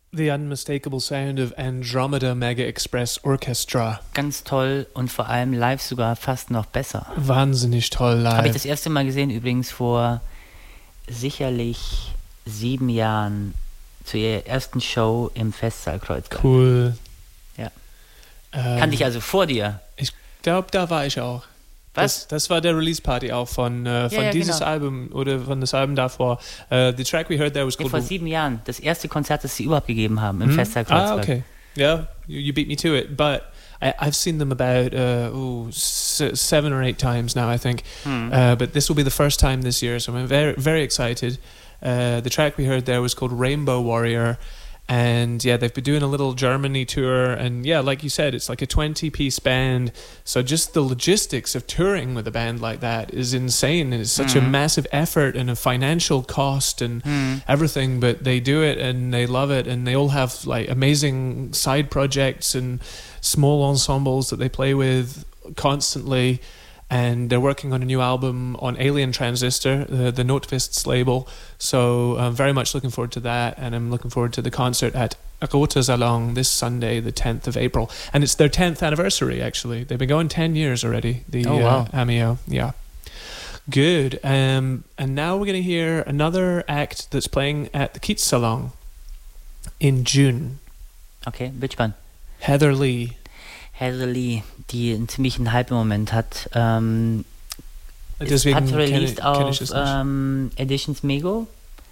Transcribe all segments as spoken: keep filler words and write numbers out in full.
The unmistakable sound of Andromeda Mega Express Orchestra. Ganz toll und vor allem live sogar fast noch besser. Wahnsinnig toll live. Habe ich das erste Mal gesehen, übrigens vor sicherlich sieben Jahren zu ihrer ersten Show im Festsaal Kreuzberg. Cool. Ja. Ähm, Kannte ich also vor dir. Ich glaube, da war ich auch. Was? Das, das war der Release-Party auch von, äh, von Ja, ja, dieses genau. Album oder von das Album davor. Uh, the track we heard there was Ja, called... vor sieben Jahren. Das erste Konzert, das sie überhaupt gegeben haben im Mhm. Festsaal Kreuzberg. Ah, okay. Yeah, you, you beat me to it. But I, I've seen them about uh, ooh, s- seven or eight times now, I think. Hm. Uh, but this will be the first time this year, so I'm very, very excited. Uh, the track we heard there was called Rainbow Warrior. And yeah, they've been doing a little Germany tour. And yeah, like you said, it's like a twenty-piece band. So just the logistics of touring with a band like that is insane. And it's such a Mhm. massive effort and a financial cost and Hm. everything. But they do it and they love it. And they all have like amazing side projects and small ensembles that they play with constantly. And they're working on a new album on Alien Transistor, the, the Notfists label. So I'm very much looking forward to that. And I'm looking forward to the concert at Roter Salon this Sunday, the tenth of April. And it's their tenth anniversary, actually. They've been going ten years already, the Oh, wow. uh, Amio. Yeah. Good. Um, and now we're going to hear another act that's playing at the Keats Salon in June. Okay, bin gespannt. Heather Lee. Heather Lee, die einen ziemlichen Hype im Moment hat, ähm, es Deswegen hat kenne- released kenne auf ich es nicht. ähm, Editions Mego.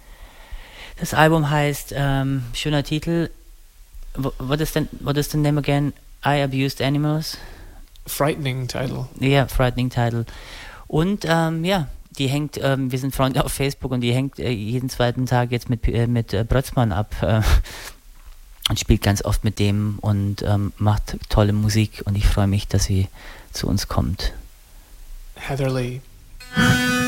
Das Album heißt, ähm, schöner Titel, Wh- what is, the, what is the name again? I Abused Animals. Frightening title. Ja, frightening title. Und ähm, ja, die hängt, ähm, wir sind Freunde auf Facebook und die hängt äh, jeden zweiten Tag jetzt mit, äh, mit äh, Brötzmann ab äh, und spielt ganz oft mit dem und ähm, macht tolle Musik und ich freue mich, dass sie zu uns kommt. Heather Lee.